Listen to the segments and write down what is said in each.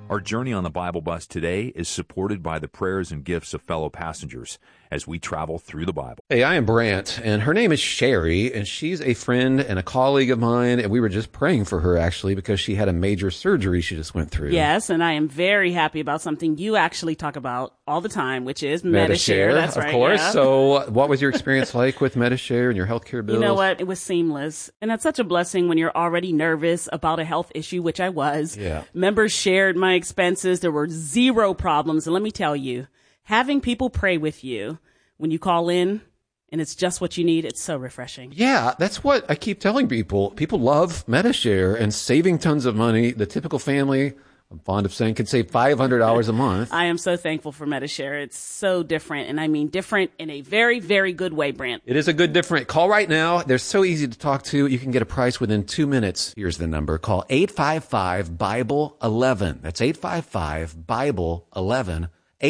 Our journey on the Bible Bus today is supported by the prayers and gifts of fellow passengers as we travel through the Bible. Hey, I am Brant, and her name is Sherry, and she's a friend and a colleague of mine, and we were just praying for her, actually, because she had a major surgery she just went through. Yes, and I am very happy about something you actually talk about all the time, which is Medi-Share. That's right, of course. Yeah. So what was your experience like with Medi-Share and your healthcare bills? You know what? It was seamless. And that's such a blessing when you're already nervous about a health issue, which I was. Yeah. Members shared my expenses. There were zero problems. And let me tell you, having people pray with you when you call in and it's just what you need, it's so refreshing. Yeah, that's what I keep telling people. People love Medi-Share and saving tons of money. The typical family, I'm fond of saying, can save $500 a month. I am so thankful for Medi-Share. It's so different, and I mean different in a very, very good way, Brant. It is a good different. Call right now. They're so easy to talk to. You can get a price within 2 minutes. Here's the number. Call 855-BIBLE-11. That's 855-BIBLE-11.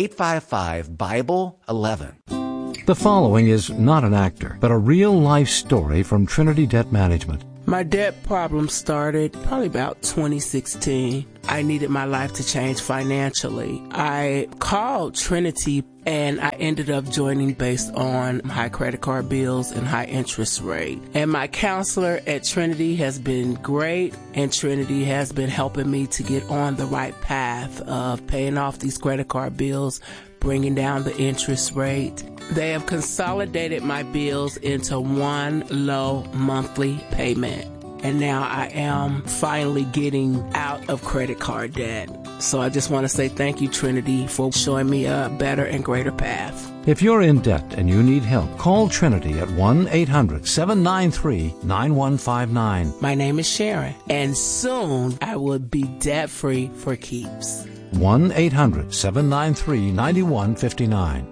855-BIBLE-11. The following is not an actor, but a real-life story from Trinity Debt Management. My debt problem started probably about 2016. I needed my life to change financially. I called Trinity and I ended up joining based on high credit card bills and high interest rate. And my counselor at Trinity has been great, and Trinity has been helping me to get on the right path of paying off these credit card bills, bringing down the interest rate. They have consolidated my bills into one low monthly payment. And now I am finally getting out of credit card debt. So I just want to say thank you, Trinity, for showing me a better and greater path. If you're in debt and you need help, call Trinity at 1-800-793-9159. My name is Sharon, and soon I will be debt-free for keeps. 1-800-793-9159.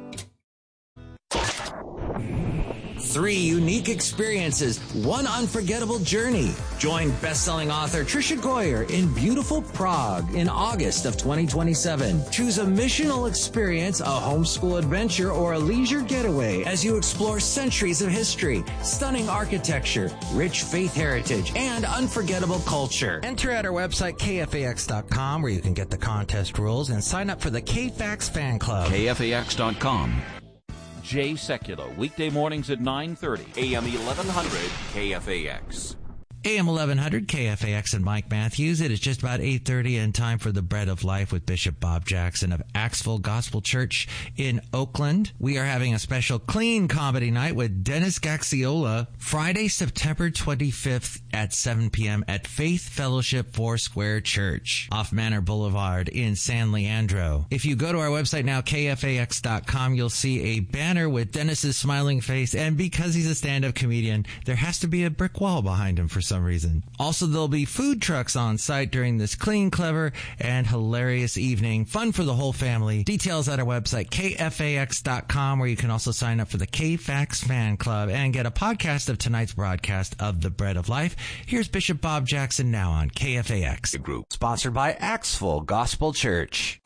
3 unique experiences, 1 unforgettable journey. Join best-selling author Tricia Goyer in beautiful Prague in August of 2027. Choose a missional experience, a homeschool adventure, or a leisure getaway as you explore centuries of history, stunning architecture, rich faith heritage, and unforgettable culture. Enter at our website, kfax.com, where you can get the contest rules and sign up for the KFAX fan club. kfax.com. Jay Sekulow, weekday mornings at 9:30, AM 1100 KFAX. AM 1100 KFAX and Mike Matthews. It is just about 8:30 and time for the Bread of Life with Bishop Bob Jackson of Axville Gospel Church in Oakland. We are having a special clean comedy night with Dennis Gaxiola Friday, September 25th at 7 p.m. at Faith Fellowship Foursquare Church off Manor Boulevard in San Leandro. If you go to our website now, kfax.com, you'll see a banner with Dennis's smiling face, and because he's a stand-up comedian, there has to be a brick wall behind him for some reason. Also, there'll be food trucks on site during this clean, clever, and hilarious evening. Fun for the whole family. Details at our website, kfax.com, where you can also sign up for the KFAX fan club and get a podcast of tonight's broadcast of The Bread of Life. Here's Bishop Bob Jackson now on KFAX. Group. Sponsored by Axville Gospel Church.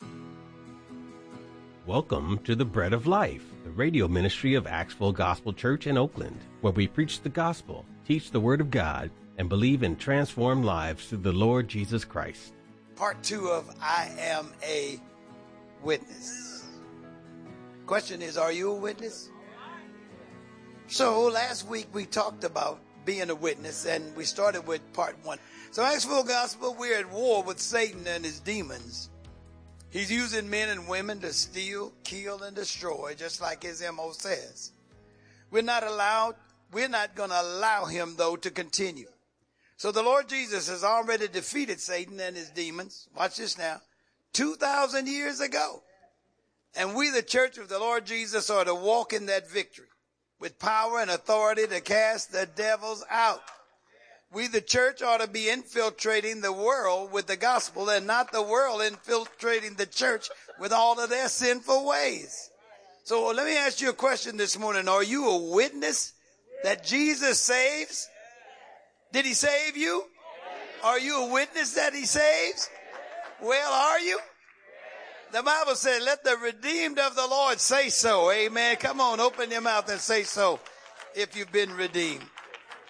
Welcome to The Bread of Life, the radio ministry of Axville Gospel Church in Oakland, where we preach the gospel, teach the Word of God, and believe in transformed lives through the Lord Jesus Christ. Part 2 of I Am a Witness. Question is, are you a witness? So last week we talked about being a witness, and we started with part 1. So Axville Gospel, we're at war with Satan and his demons. He's using men and women to steal, kill, and destroy, just like his MO says. We're not going to allow him, though, to continue. So the Lord Jesus has already defeated Satan and his demons. Watch this now. 2,000 years ago. And we, the church of the Lord Jesus, are to walk in that victory with power and authority to cast the devils out. We, the church, ought to be infiltrating the world with the gospel and not the world infiltrating the church with all of their sinful ways. So let me ask you a question this morning. Are you a witness that Jesus saves? Did he save you? Are you a witness that he saves? Well, are you? The Bible said, let the redeemed of the Lord say so. Amen. Come on, open your mouth and say so if you've been redeemed.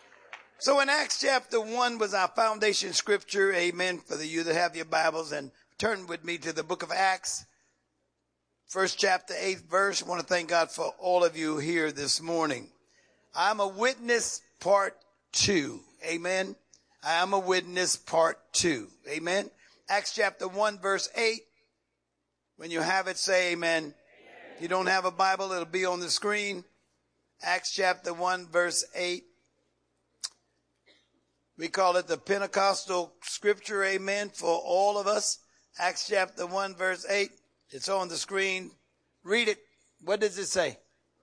So in Acts chapter 1 was our foundation scripture. Amen. For you that have your Bibles, and turn with me to the book of Acts, first chapter, 8th verse. I want to thank God for all of you here this morning. I'm a witness, part 2. Amen. I am a witness, part 2. Amen. Acts chapter 1, verse 8. When you have it, say amen. If you don't have a Bible, it'll be on the screen. Acts chapter 1, verse 8. We call it the Pentecostal scripture, amen, for all of us. Acts chapter 1, verse 8. It's on the screen. Read it. What does it say?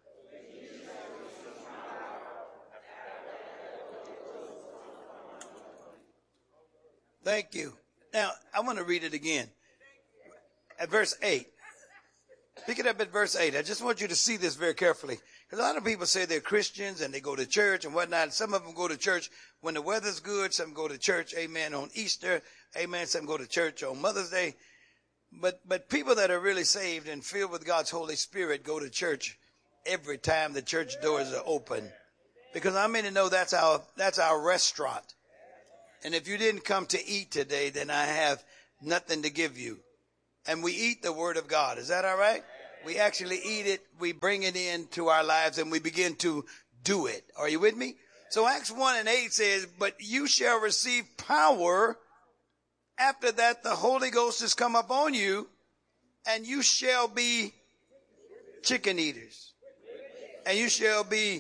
Thank you. Now, I want to read it again. At verse 8. Pick it up at verse 8. I just want you to see this very carefully. Because a lot of people say they're Christians and they go to church and whatnot. Some of them go to church when the weather's good. Some go to church, amen, on Easter. Amen. Some go to church on Mother's Day. But people that are really saved and filled with God's Holy Spirit go to church every time the church doors are open. Because I mean to know that's our restaurant. And if you didn't come to eat today, then I have nothing to give you. And we eat the word of God. Is that all right? We actually eat it. We bring it into our lives and we begin to do it. Are you with me? So Acts 1 and 8 says, but you shall receive power. After that, the Holy Ghost has come upon you and you shall be chicken eaters. And you shall be,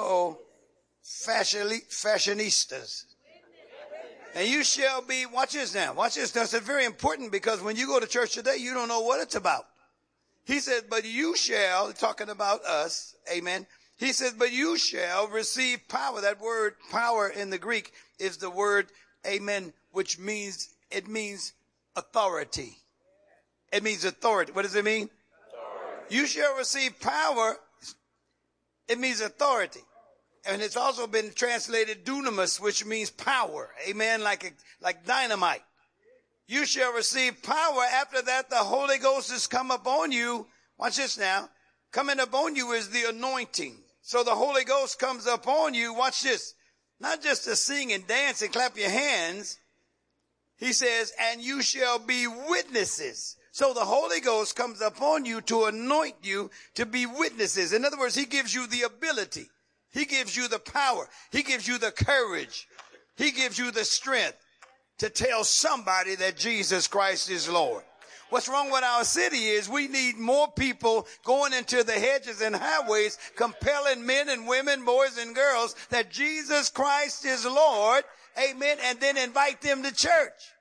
fashionistas. And you shall be, watch this now, watch this. That's very important because when you go to church today, you don't know what it's about. He said, but you shall, talking about us, amen. He says, but you shall receive power. That word power in the Greek is the word, amen, which means, it means authority. It means authority. What does it mean? Authority. You shall receive power. It means authority. And it's also been translated dunamis, which means power. Amen. Like dynamite. You shall receive power. After that, the Holy Ghost has come upon you. Watch this now. Coming upon you is the anointing. So the Holy Ghost comes upon you. Watch this. Not just to sing and dance and clap your hands. He says, and you shall be witnesses. So the Holy Ghost comes upon you to anoint you to be witnesses. In other words, he gives you the ability. He gives you the power. He gives you the courage. He gives you the strength to tell somebody that Jesus Christ is Lord. What's wrong with our city is we need more people going into the hedges and highways, compelling men and women, boys and girls, that Jesus Christ is Lord. Amen. And then invite them to church.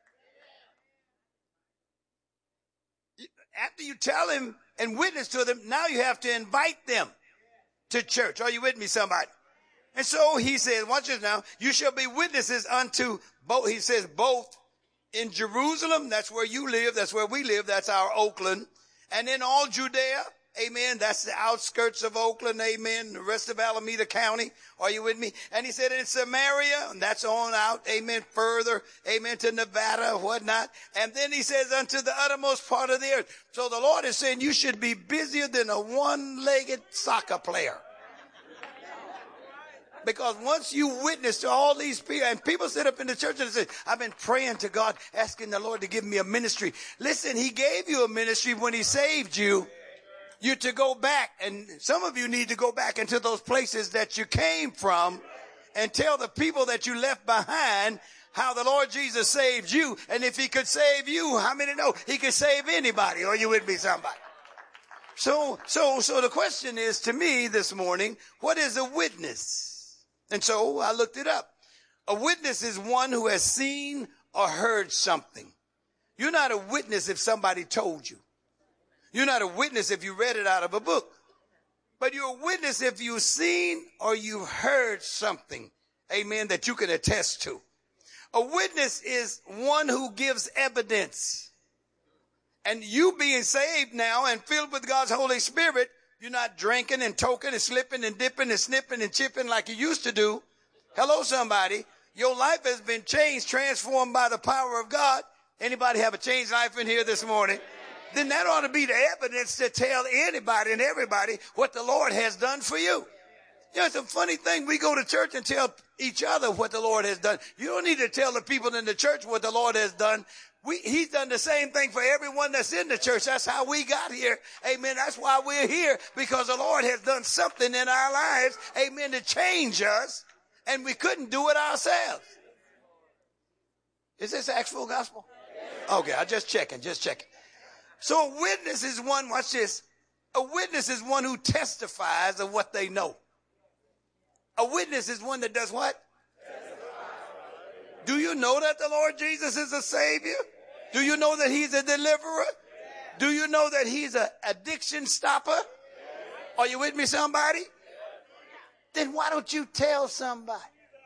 After you tell him and witness to them, now you have to invite them to church. Are you with me, somebody? And so he says, watch this now, you shall be witnesses unto both. He says both in Jerusalem, that's where you live, that's where we live, that's our Oakland, and in all Judea, amen, that's the outskirts of Oakland, amen, the rest of Alameda County. Are you with me? And he said in Samaria, and that's on out, amen, further, amen, to Nevada, whatnot. And then he says unto the uttermost part of the earth. So the Lord is saying you should be busier than a one-legged soccer player. Because once you witness to all these people, and people sit up in the church and say, I've been praying to God, asking the Lord to give me a ministry. Listen, he gave you a ministry when he saved you. You to go back, and some of you need to go back into those places that you came from and tell the people that you left behind how the Lord Jesus saved you. And if he could save you, how many know he could save anybody? Are you with me, somebody? So the question is to me this morning, what is a witness? And so I looked it up. A witness is one who has seen or heard something. You're not a witness if somebody told you. You're not a witness if you read it out of a book. But you're a witness if you've seen or you've heard something, amen, that you can attest to. A witness is one who gives evidence. And you being saved now and filled with God's Holy Spirit, you're not drinking and toking and slipping and dipping and snipping and chipping like you used to do. Hello, somebody. Your life has been changed, transformed by the power of God. Anybody have a changed life in here this morning? Then that ought to be the evidence to tell anybody and everybody what the Lord has done for you. You know, it's a funny thing. We go to church and tell each other what the Lord has done. You don't need to tell the people in the church what the Lord has done. He's done the same thing for everyone that's in the church. That's how we got here. Amen. That's why we're here, because the Lord has done something in our lives. Amen. To change us. And we couldn't do it ourselves. Is this actual gospel? Okay. I'm just checking. So a witness is one, watch this. A witness is one who testifies of what they know. A witness is one that does what? Do you know that the Lord Jesus is a Savior? Do you know that He's a deliverer? Do you know that He's an addiction stopper? Are you with me, somebody? Then why don't you tell somebody?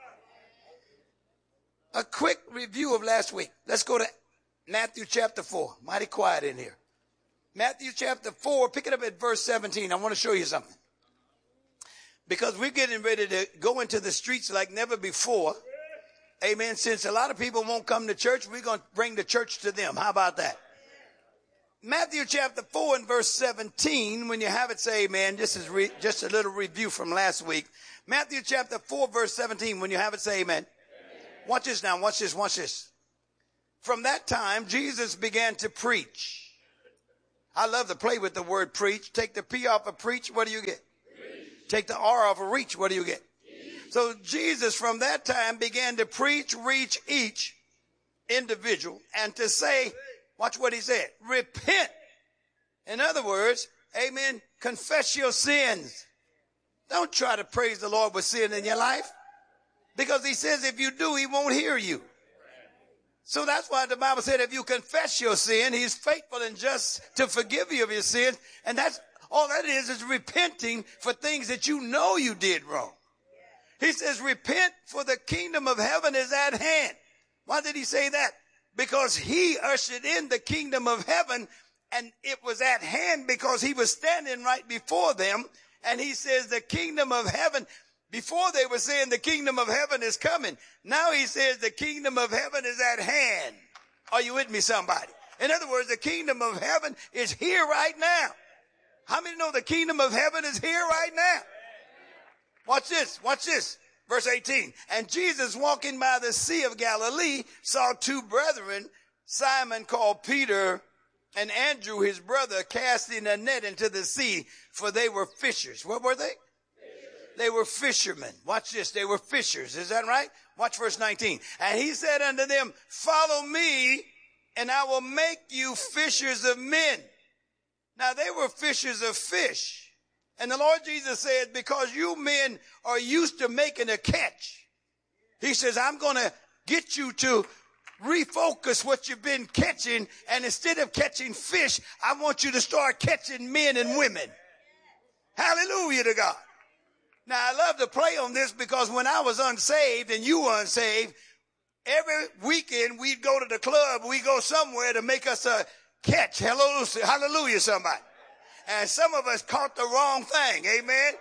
A quick review of last week. Let's go to Matthew chapter 4. Mighty quiet in here. Matthew chapter 4, pick it up at verse 17. I want to show you something. Because we're getting ready to go into the streets like never before. Amen. Since a lot of people won't come to church, we're going to bring the church to them. How about that? Matthew chapter 4 and verse 17. When you have it, say amen. This is just a little review from last week. Matthew chapter 4 verse 17. When you have it, say amen. Watch this now. Watch this. From that time, Jesus began to preach. I love to play with the word preach. Take the P off of preach. What do you get? Preach. Take the R off of reach. What do you get? So Jesus from that time began to preach, reach each individual, and to say, watch what he said, repent. In other words, amen, confess your sins. Don't try to praise the Lord with sin in your life, because he says if you do, he won't hear you. So that's why the Bible said if you confess your sin, he's faithful and just to forgive you of your sins. And that's all that is repenting for things that you know you did wrong. He says, repent, for the kingdom of heaven is at hand. Why did he say that? Because he ushered in the kingdom of heaven, and it was at hand because he was standing right before them. And he says the kingdom of heaven, before they were saying the kingdom of heaven is coming. Now he says the kingdom of heaven is at hand. Are you with me, somebody? In other words, the kingdom of heaven is here right now. How many know the kingdom of heaven is here right now? Watch this. Verse 18. And Jesus, walking by the Sea of Galilee, saw two brethren, Simon called Peter and Andrew his brother, casting a net into the sea, for they were fishers. What were they? They were fishermen. Watch this. They were fishers. Is that right? Watch verse 19. And he said unto them, follow me, and I will make you fishers of men. Now they were fishers of fish. And the Lord Jesus said, because you men are used to making a catch, he says, I'm going to get you to refocus what you've been catching. And instead of catching fish, I want you to start catching men and women. Hallelujah to God. Now, I love to play on this because when I was unsaved and you were unsaved, every weekend we'd go to the club. We'd go somewhere to make us a catch. Hallelujah, somebody. And some of us caught the wrong thing. Amen.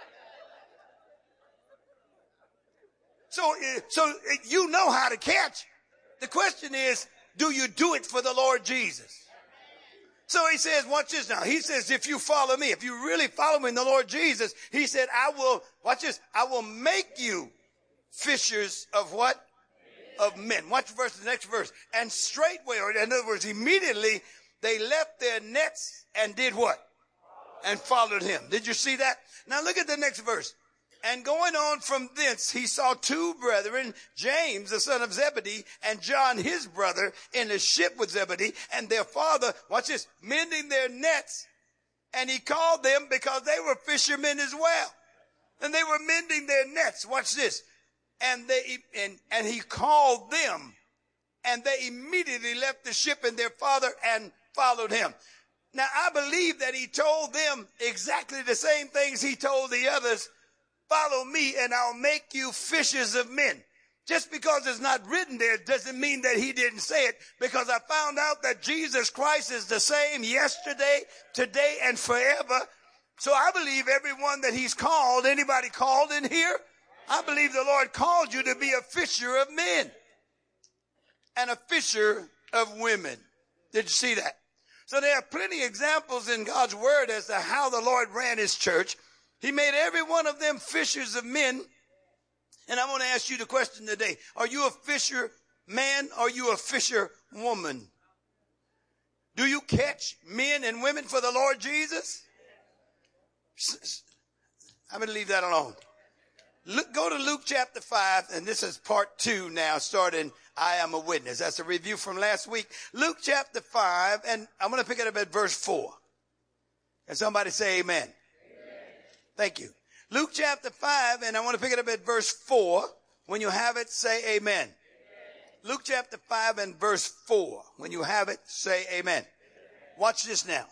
So you know how to catch. The question is, do you do it for the Lord Jesus? So he says, watch this now. He says, if you follow me, if you really follow me in the Lord Jesus, he said, I will, watch this, I will make you fishers of what? Of men. Watch the next verse. And straightway, or in other words, immediately, they left their nets and did what? And followed him. Did you see that? Now look at the next verse. And going on from thence, he saw two brethren, James, the son of Zebedee, and John, his brother, in a ship with Zebedee, and their father, watch this, mending their nets. And he called them because they were fishermen as well. And they were mending their nets. Watch this. And he called them, and they immediately left the ship and their father and followed him. Now, I believe that he told them exactly the same things he told the others. Follow me and I'll make you fishers of men. Just because it's not written there doesn't mean that he didn't say it, because I found out that Jesus Christ is the same yesterday, today, and forever. So I believe everyone that he's called, anybody called in here, I believe the Lord called you to be a fisher of men and a fisher of women. Did you see that? So there are plenty of examples in God's word as to how the Lord ran his church. He made every one of them fishers of men. And I want to ask you the question today. Are you a fisher man? Or are you a fisher woman? Do you catch men and women for the Lord Jesus? I'm going to leave that alone. Go to Luke chapter 5, and this is part 2 now, starting I Am a Witness. That's a review from last week. Luke chapter 5, and I'm going to pick it up at verse 4. Can somebody say amen? Amen. Thank you. Luke chapter 5, and I want to pick it up at verse 4. When you have it, say amen. Amen. Luke chapter 5 and verse 4. When you have it, say amen. Amen. Watch this now.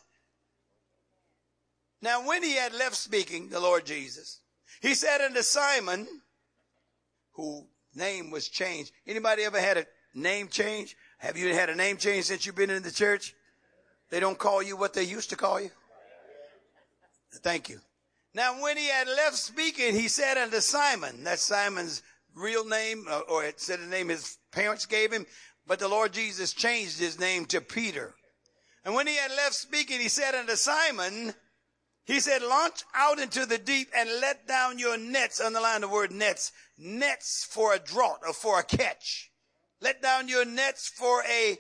Now, when he had left speaking, the Lord Jesus, he said unto Simon, whose name was changed. Anybody ever had a name change? Have you had a name change since you've been in the church? They don't call you what they used to call you? Thank you. Now, when he had left speaking, he said unto Simon, that's Simon's real name, or it said the name his parents gave him, but the Lord Jesus changed his name to Peter. And when he had left speaking, he said unto Simon, he said, launch out into the deep and let down your nets. Underline the word nets. Nets for a draught or for a catch. Let down your nets for a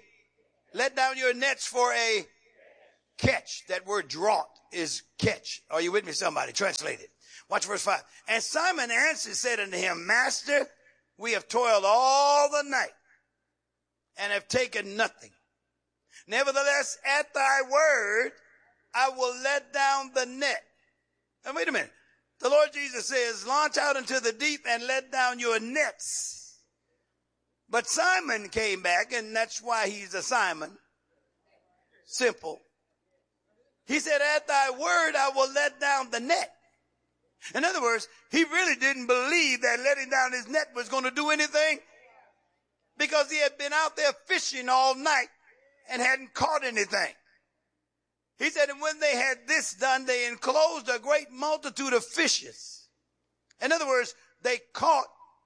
catch. That word draught is catch. Are you with me, somebody? Translate it. Watch verse 5. And Simon answered, said unto him, Master, we have toiled all the night and have taken nothing. Nevertheless, at thy word, I will let down the net. Now, wait a minute. The Lord Jesus says, launch out into the deep and let down your nets. But Simon came back, and that's why he's a Simon. Simple. He said, at thy word, I will let down the net. In other words, he really didn't believe that letting down his net was going to do anything, because he had been out there fishing all night and hadn't caught anything. He said, and when they had this done, they enclosed a great multitude of fishes. In other words, they caught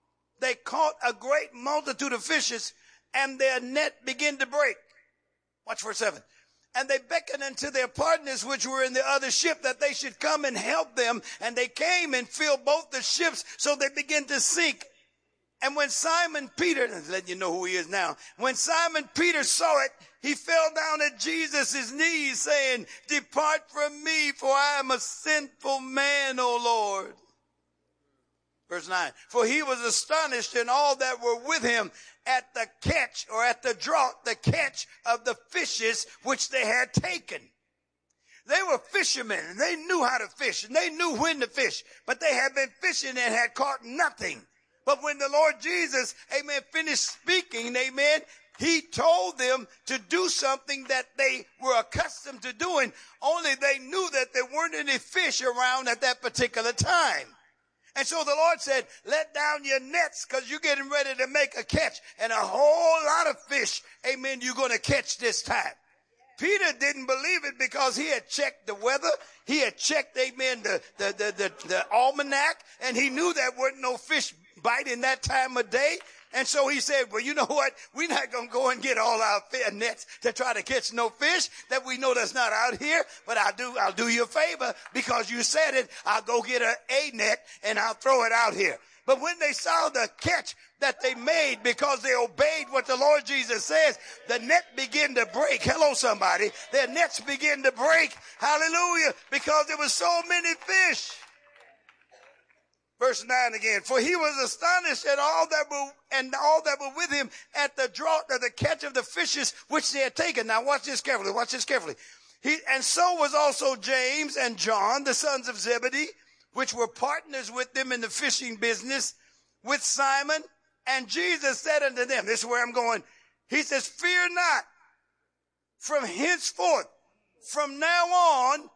a great multitude of fishes, and their net began to break. Watch verse 7. And they beckoned unto their partners which were in the other ship that they should come and help them. And they came and filled both the ships, so they began to sink. And when Simon Peter, letting you know who he is now, when Simon Peter saw it, he fell down at Jesus' knees, saying, depart from me, for I am a sinful man, O Lord. Verse 9, for he was astonished, and all that were with him, at the catch, or at the draught, the catch of the fishes which they had taken. They were fishermen, and they knew how to fish, and they knew when to fish, but they had been fishing and had caught nothing. But when the Lord Jesus, amen, finished speaking, amen, he told them to do something that they were accustomed to doing, only they knew that there weren't any fish around at that particular time. And so the Lord said, let down your nets, because you're getting ready to make a catch, and a whole lot of fish, amen, you're going to catch this time. Peter didn't believe it because he had checked the weather. He had checked, amen, the almanac, and he knew there weren't no fish biting that time of day. And so he said, well, you know what? We're not going to go and get all our nets to try to catch no fish that we know that's not out here. But I'll do you a favor, because you said it. I'll go get a net and I'll throw it out here. But when they saw the catch that they made, because they obeyed what the Lord Jesus says, the net began to break. Hello, somebody. Their nets began to break. Hallelujah. Because there were so many fish. Verse 9 again. For he was astonished at all that were with him at the draught of the catch of the fishes which they had taken. Now watch this carefully. Watch this carefully. And so was also James and John, the sons of Zebedee, which were partners with them in the fishing business with Simon. And Jesus said unto them, this is where I'm going. He says, fear not. From henceforth, from now on,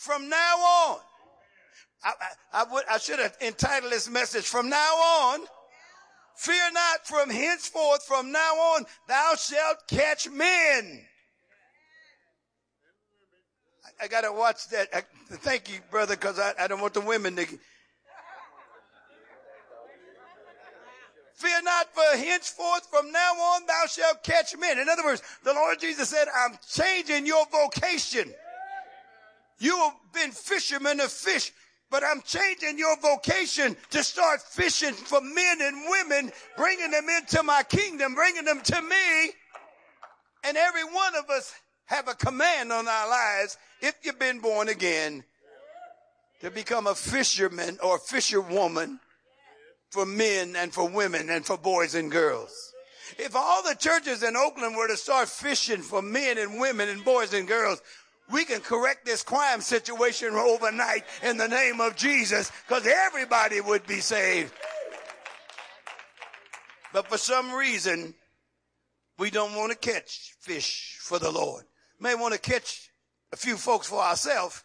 I should have entitled this message, from now on, fear not, from henceforth, from now on, thou shalt catch men. I got to watch that. Thank you, brother, because I don't want the women to. Fear not, for henceforth, from now on, thou shalt catch men. In other words, the Lord Jesus said, I'm changing your vocation. You have been fishermen of fish, But I'm changing your vocation to start fishing for men and women, bringing them into my kingdom, bringing them to me. And every one of us have a command on our lives, if you've been born again, to become a fisherman or a fisherwoman for men and for women and for boys and girls. If all the churches in Oakland were to start fishing for men and women and boys and girls, we can correct this crime situation overnight in the name of Jesus, because everybody would be saved. But for some reason, we don't want to catch fish for the Lord. May want to catch a few folks for ourselves.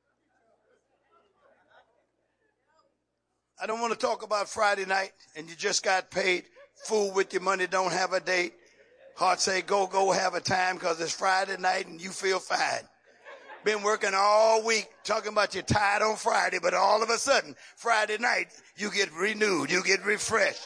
I don't want to talk about Friday night and you just got paid. Fool with your money, don't have a date. Heart say, go have a time because it's Friday night and you feel fine. Been working all week talking about you're tired on Friday, but all of a sudden, Friday night, you get renewed, you get refreshed.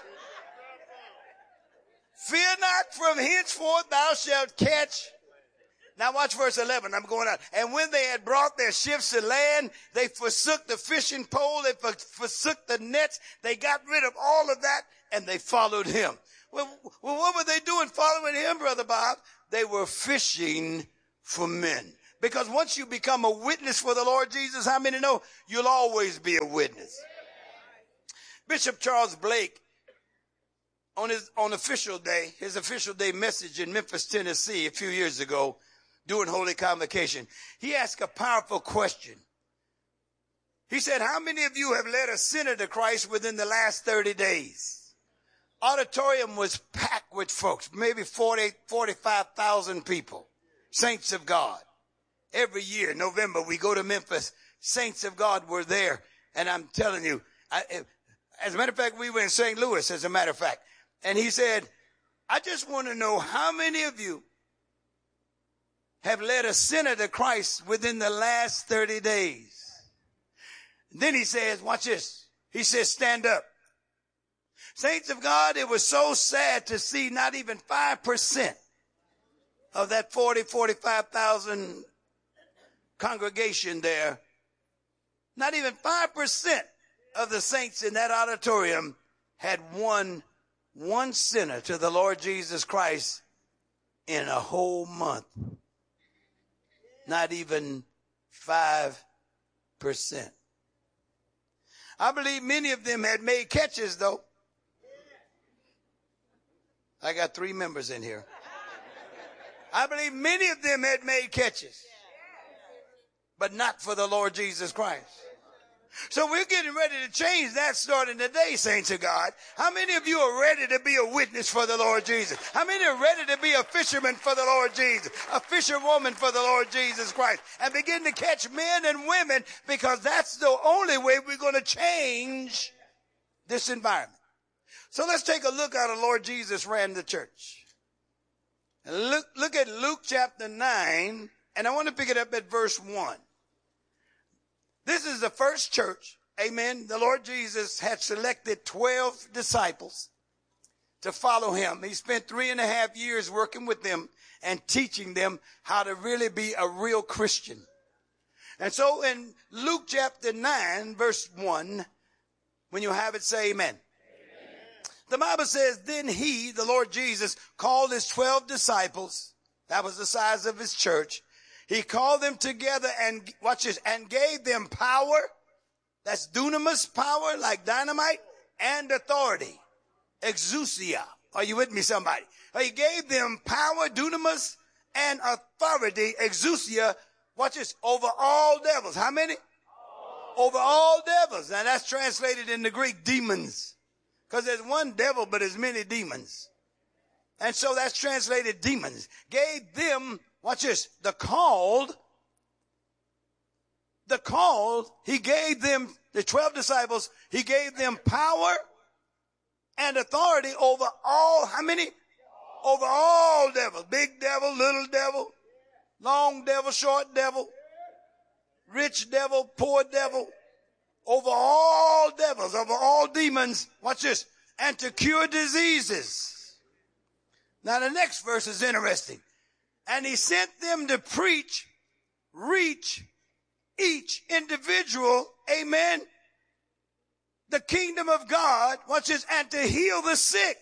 Fear not, from henceforth thou shalt catch. Now watch verse 11. I'm going on. And when they had brought their ships to land, they forsook the fishing pole. They forsook the nets. They got rid of all of that and they followed him. Well, what were they doing following him, Brother Bob? They were fishing for men. Because once you become a witness for the Lord Jesus, how many know you'll always be a witness? Bishop Charles Blake, on his official day, his official day message in Memphis, Tennessee, a few years ago, during Holy Convocation, he asked a powerful question. He said, how many of you have led a sinner to Christ within the last 30 days? Auditorium was packed with folks, maybe 45,000 people, saints of God. Every year, November, we go to Memphis. Saints of God were there. And I'm telling you, as a matter of fact, we were in St. Louis, as a matter of fact. And he said, I just want to know how many of you have led a sinner to Christ within the last 30 days. And then he says, watch this. He says, stand up. Saints of God, it was so sad to see not even 5% of that 45,000 congregation there. Not even 5% of the saints in that auditorium had won one sinner to the Lord Jesus Christ in a whole month. Not even 5%. I believe many of them had made catches, though. I got 3 members in here. I believe many of them had made catches, but not for the Lord Jesus Christ. So we're getting ready to change that starting today, saints of God. How many of you are ready to be a witness for the Lord Jesus? How many are ready to be a fisherman for the Lord Jesus? A fisherwoman for the Lord Jesus Christ? And begin to catch men and women, because that's the only way we're going to change this environment. So let's take a look how the Lord Jesus ran the church. And look at Luke chapter 9, and I want to pick it up at verse 1. This is the first church, amen. The Lord Jesus had selected 12 disciples to follow him. He spent 3.5 years working with them and teaching them how to really be a real Christian. And so in Luke chapter 9, verse 1, when you have it, say amen. The Bible says, then he, the Lord Jesus, called his 12 disciples. That was the size of his church. He called them together and, watch this, and gave them power. That's dunamis power, like dynamite, and authority. Exousia. Are you with me, somebody? He gave them power, dunamis, and authority, exousia. Watch this, over all devils. How many? Over all devils. Now that's translated in the Greek, demons. Because there's one devil, but there's many demons. And so that's translated demons. Gave them, watch this, the called, he gave them, the 12 disciples, he gave them power and authority over all, how many? Over all devils. Big devil, little devil, long devil, short devil, rich devil, poor devil. Over all devils, over all demons, watch this, and to cure diseases. Now the next verse is interesting. And he sent them to preach, reach, each individual, amen, the kingdom of God, watch this, and to heal the sick.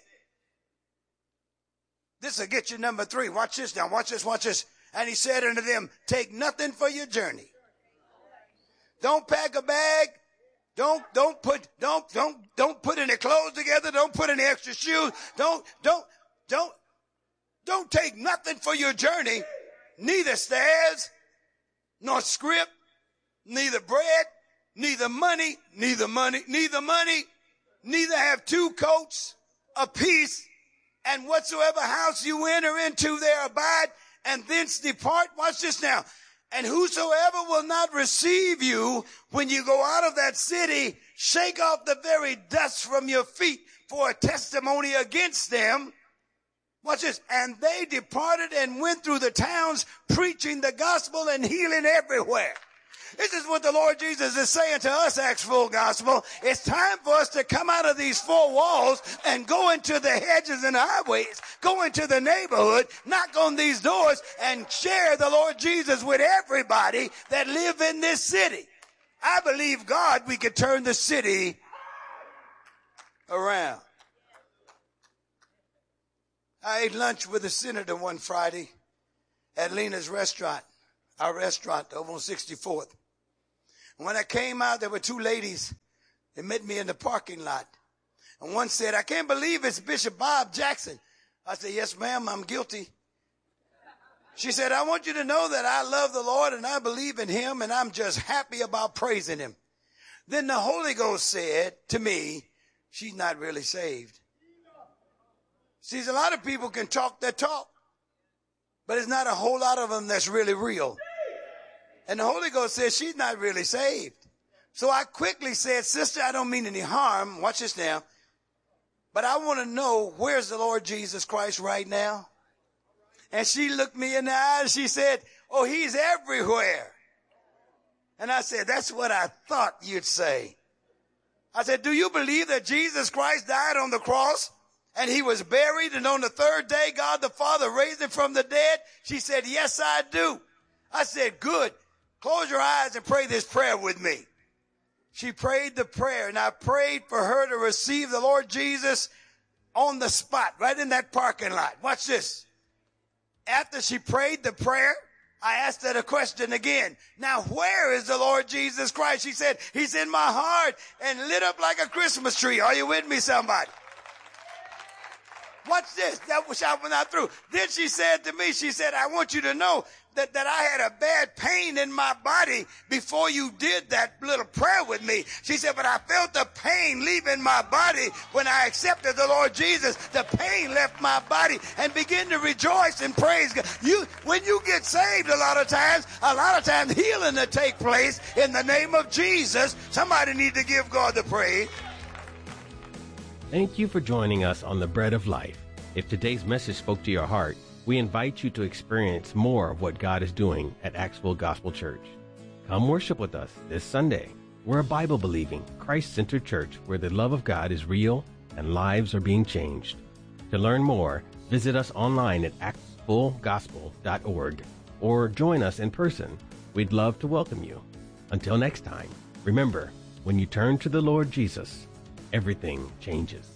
This will get you number 3. Watch this now. Watch this, watch this. And he said unto them, take nothing for your journey. Don't pack a bag. Don't put any clothes together. Don't put any extra shoes. Don't take nothing for your journey. Neither stairs, nor scrip, neither bread, neither have 2 coats apiece, and whatsoever house you enter into there abide, and thence depart. Watch this now. And whosoever will not receive you when you go out of that city, shake off the very dust from your feet for a testimony against them. Watch this. And they departed and went through the towns preaching the gospel and healing everywhere. This is what the Lord Jesus is saying to us, Acts Full Gospel. It's time for us to come out of these 4 walls and go into the hedges and highways, go into the neighborhood, knock on these doors, and share the Lord Jesus with everybody that live in this city. I believe God we could turn the city around. I ate lunch with a senator one Friday at Lena's restaurant, our restaurant over on 64th. When I came out, there were 2 ladies that met me in the parking lot. And one said, I can't believe it's Bishop Bob Jackson. I said, yes, ma'am, I'm guilty. She said, I want you to know that I love the Lord and I believe in him and I'm just happy about praising him. Then the Holy Ghost said to me, she's not really saved. See, a lot of people can talk their talk, but it's not a whole lot of them that's really real. And the Holy Ghost says she's not really saved. So I quickly said, sister, I don't mean any harm. Watch this now. But I want to know, where's the Lord Jesus Christ right now? And she looked me in the eye and she said, oh, he's everywhere. And I said, that's what I thought you'd say. I said, do you believe that Jesus Christ died on the cross and he was buried and on the 3rd day God the Father raised him from the dead? She said, yes, I do. I said, good. Close your eyes and pray this prayer with me. She prayed the prayer, and I prayed for her to receive the Lord Jesus on the spot, right in that parking lot. Watch this. After she prayed the prayer, I asked her the question again. Now, where is the Lord Jesus Christ? She said, he's in my heart and lit up like a Christmas tree. Are you with me, somebody? Watch this. That was I went out through. Then she said to me, she said, I want you to know that I had a bad pain in my body before you did that little prayer with me. She said, but I felt the pain leaving my body when I accepted the Lord Jesus. The pain left my body and began to rejoice and praise God. When you get saved, a lot of times healing will take place in the name of Jesus. Somebody need to give God the praise. Thank you for joining us on The Bread of Life. If today's message spoke to your heart, we invite you to experience more of what God is doing at Acts Full Gospel Church. Come worship with us this Sunday. We're a Bible-believing, Christ-centered church where the love of God is real and lives are being changed. To learn more, visit us online at actsfullgospel.org or join us in person. We'd love to welcome you. Until next time, remember, when you turn to the Lord Jesus, everything changes.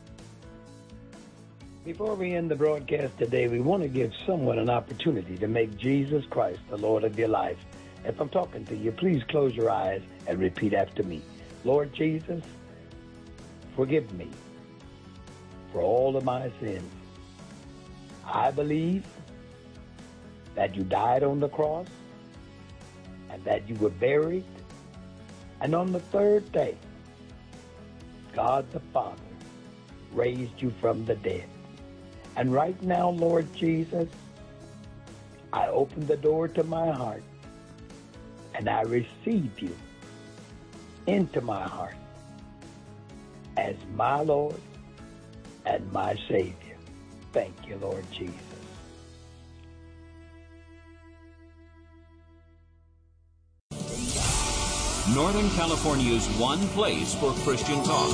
Before we end the broadcast today, we want to give someone an opportunity to make Jesus Christ the Lord of your life. If I'm talking to you, please close your eyes and repeat after me. Lord Jesus, forgive me for all of my sins. I believe that you died on the cross and that you were buried. And on the 3rd day, God the Father raised you from the dead. And right now, Lord Jesus, I open the door to my heart and I receive you into my heart as my Lord and my Savior. Thank you, Lord Jesus. Northern California's one place for Christian talk.